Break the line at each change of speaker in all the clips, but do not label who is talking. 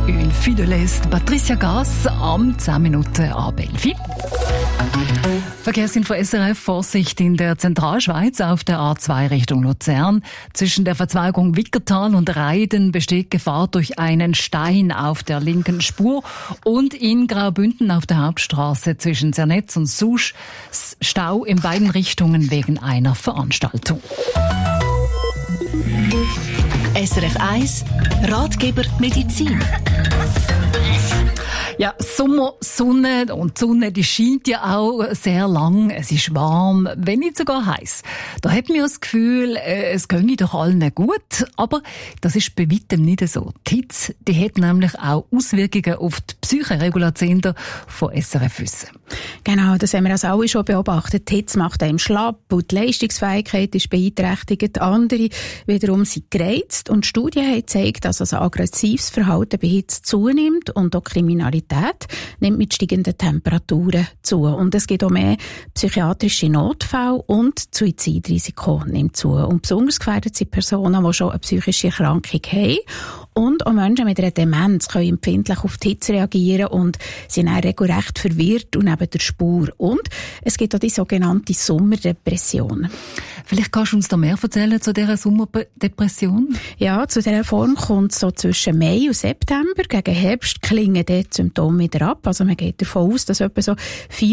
Une fille de l'Est, Patricia Gass, am 10 Minuten ab 11. Verkehrsinfo SRF, Vorsicht in der Zentralschweiz auf der A2 Richtung Luzern. Zwischen der Verzweigung Wickertal und Reiden besteht Gefahr durch einen Stein auf der linken Spur. Und in Graubünden auf der Hauptstraße zwischen Zernetz und Susch Stau in beiden Richtungen wegen einer Veranstaltung.
SRF 1 Ratgeber Medizin.
Ja, Sommer, Sonne und die Sonne, die scheint ja auch sehr lang. Es ist warm, wenn nicht sogar heiß. Da hat man das Gefühl, es ginge doch allen gut. Aber das ist bei weitem nicht so. Die Hitze, die hat nämlich auch Auswirkungen auf die Psycheregulation von SRF Wissen.
Genau, das haben wir also alle schon beobachtet. Die Hitze macht einem schlapp und die Leistungsfähigkeit ist beeinträchtigt. Andere wiederum sind gereizt. Und Studien haben gezeigt, dass also aggressives Verhalten bei Hitze zunimmt und auch Kriminalität nimmt mit steigenden Temperaturen zu. Und es gibt auch mehr psychiatrische Notfälle und das Suizidrisiko nimmt zu. Und besonders gefährdet sind Personen, die schon eine psychische Erkrankung haben. Und auch Menschen mit einer Demenz können empfindlich auf die Hitze reagieren und sind dann regelrecht verwirrt und neben der Spur. Und es gibt auch die sogenannte Sommerdepression.
Vielleicht kannst du uns da mehr erzählen zu dieser Sommerdepression? Ja,
zu dieser Form kommt es so zwischen Mai und September. Gegen Herbst klingen die Symptome wieder ab. Also man geht davon aus, dass etwa so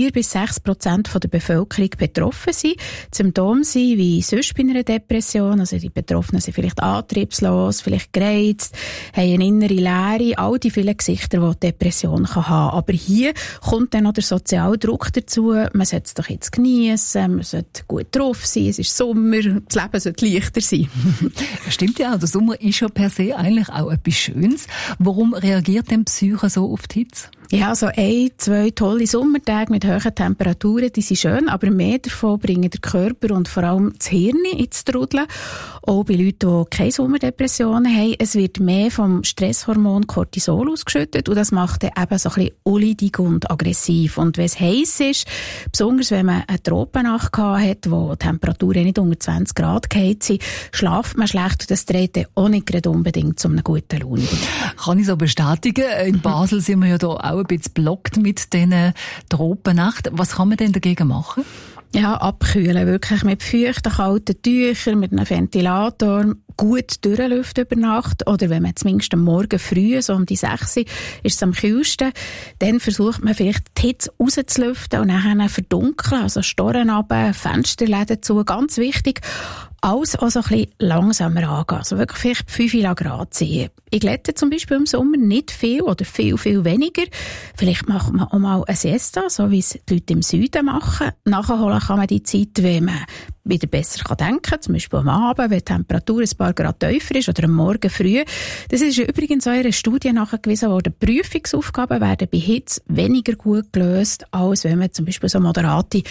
4-6% der Bevölkerung betroffen sind. Die Symptome sind wie sonst bei einer Depression. Also die Betroffenen sind vielleicht antriebslos, vielleicht gereizt, haben eine innere Leere, all die vielen Gesichter, die Depression haben kann. Aber hier kommt dann noch der soziale Druck dazu. Man sollte es doch jetzt geniessen, man sollte gut drauf sein, es ist Sommer, das Leben sollte leichter sein.
Stimmt ja, der Sommer ist ja per se eigentlich auch etwas Schönes. Warum reagiert denn die Psyche so auf die Hitze?
Ja, so 1-2 tolle Sommertage mit hohen Temperaturen, die sind schön, aber mehr davon bringen der Körper und vor allem das Hirn ins Trudeln. Auch bei Leuten, die keine Sommerdepressionen haben, es wird mehr vom Stresshormon Cortisol ausgeschüttet und das macht dann eben so ein bisschen unleidig und aggressiv. Und wenn es heiß ist, besonders wenn man eine Tropennacht hat, wo die Temperaturen nicht unter 20 Grad gefallen sind, schlaft man schlecht und das trägt dann auch nicht gerade unbedingt zu einer guten Laune.
Kann ich so bestätigen. In Basel sind wir ja da auch ein bisschen blockt mit diesen Tropennachten. Was kann man denn dagegen machen?
Ja, abkühlen, wirklich mit feuchten, kalten Tüchern, mit einem Ventilator, gut durchlüften über Nacht oder wenn man zumindest am Morgen früh, so um die 6 Uhr, ist es am kühlsten, dann versucht man vielleicht die Hitze rauszulüften und dann verdunkeln, also Storen runter, Fensterläden zu, ganz wichtig. Alles auch so ein bisschen langsamer angehen. Also wirklich vielleicht 5 Grad ziehen. Ich glätte zum Beispiel im Sommer nicht viel oder viel weniger. Vielleicht macht man auch mal eine Siesta, so wie es die Leute im Süden machen. Nachholen kann man die Zeit, wenn man wieder besser denken kann, zum Beispiel am Abend, wenn die Temperatur ein paar Grad tiefer ist oder am Morgen früh. Das ist übrigens auch in einer Studie nachgewiesen worden. Prüfungsaufgaben werden bei Hitze weniger gut gelöst, als wenn man zum Beispiel so moderate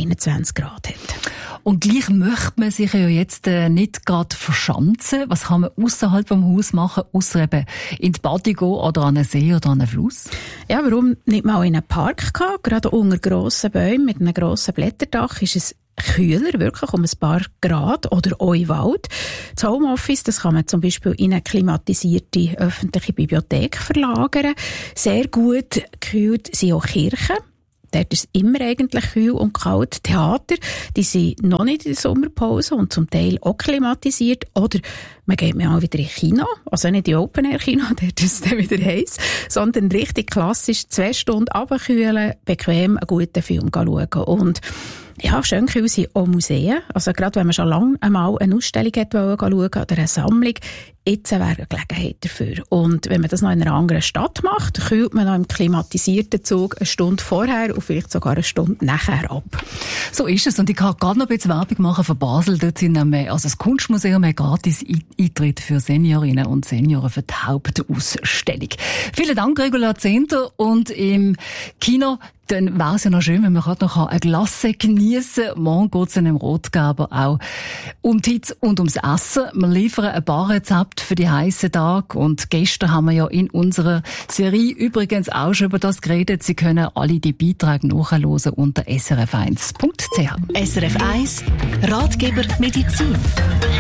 21 Grad hat.
Und gleich möchte man sich ja jetzt nicht gerade verschanzen. Was kann man außerhalb vom Haus machen, außer eben in die Bade gehen oder an einen See oder an einen Fluss?
Ja, warum nicht mal in einen Park gehen? Gerade unter grossen Bäumen mit einem grossen Blätterdach ist es kühler, wirklich um ein paar Grad, oder auch im Wald. Das Homeoffice, das kann man zum Beispiel in eine klimatisierte öffentliche Bibliothek verlagern. Sehr gut gekühlt sind auch Kirchen. Dort ist es immer eigentlich kühl und kalt. Theater, die sind noch nicht in der Sommerpause und zum Teil auch klimatisiert. Oder man geht mal wieder ins Kino, also nicht in Open-Air-Kino, dort ist es dann wieder heiß, sondern richtig klassisch 2 Stunden runterkühlen, bequem einen guten Film schauen. Und ja, schön kühl sind auch Museen. Also gerade wenn man schon lange einmal eine Ausstellung schauen oder eine Sammlung, jetzt wäre eine Gelegenheit dafür. Und wenn man das noch in einer anderen Stadt macht, kühlt man noch im klimatisierten Zug 1 Stunde vorher und vielleicht sogar 1 Stunde nachher ab.
So ist es. Und ich kann gerade noch ein bisschen Werbung machen für Basel. Dort sind also das Kunstmuseum hat gratis Eintritt für Seniorinnen und Senioren für die Hauptausstellung. Vielen Dank, Regula Zehnder. Und im Kino, dann wäre es ja noch schön, wenn man gerade noch eine Glasse geniessen kann. Morgen geht es im Rotgeber auch um die Hitze und ums Essen. Wir liefern ein paar Rezepte für die heissen Tage. Und gestern haben wir ja in unserer Serie übrigens auch schon über das geredet. Sie können alle die Beiträge nachhören unter srf1.ch.
SRF 1 Ratgeber Medizin.